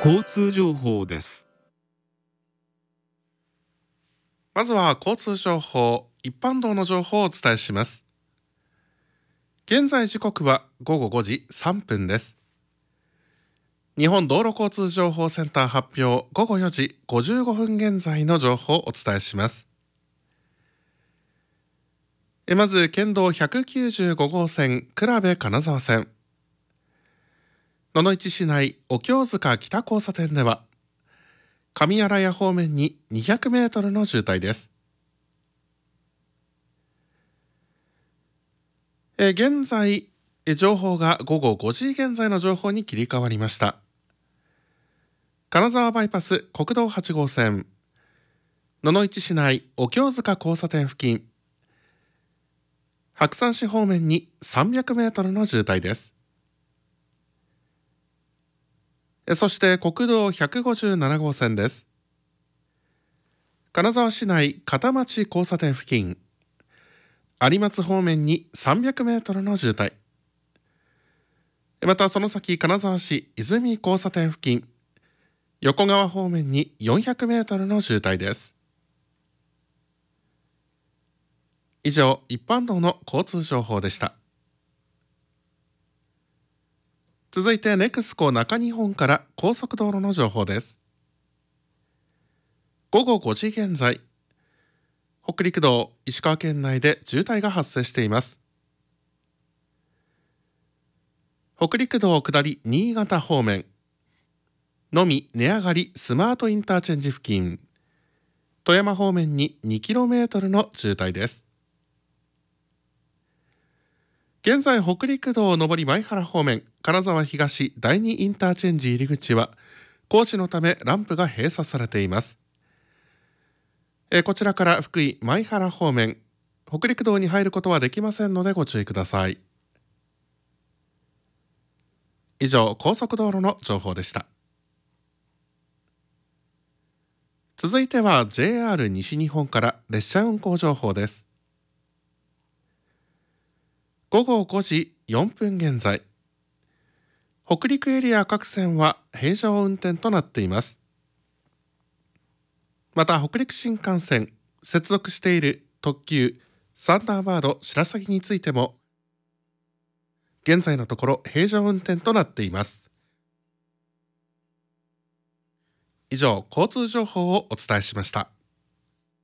交通情報です。 まずは交通情報、一般道の情報をお伝えします。現在時刻は午後5時3分です。日本道路交通情報センター発表、午後4時55分現在の情報をお伝えします。まず県道195号線倉部金沢線、野々市市内お経塚北交差点では上新谷方面に200メートルの渋滞です。現在情報が午後5時現在の情報に切り替わりました。金沢バイパス国道8号線、野々市市内お経塚交差点付近、白山市方面に300メートルの渋滞です。そして国道157号線です。金沢市内片町交差点付近、有松方面に300メートルの渋滞。またその先金沢市泉交差点付近、横川方面に400メートルの渋滞です。以上、一般道の交通情報でした。続いてネクスコ中日本から高速道路の情報です。午後5時現在、北陸道石川県内で渋滞が発生しています。北陸道下り新潟方面、のみ値上がりスマートインターチェンジ付近、富山方面に 2km の渋滞です。現在北陸道上り前原方面、金沢東第2インターチェンジ入り口は工事のためランプが閉鎖されています。こちらから福井前原方面、北陸道に入ることはできませんのでご注意ください。以上、高速道路の情報でした。続いては JR 西日本から列車運行情報です。午後5時4分現在、北陸エリア各線は平常運転となっています。また北陸新幹線接続している特急サンダーバード白鷺についても現在のところ平常運転となっています。以上、交通情報をお伝えしました。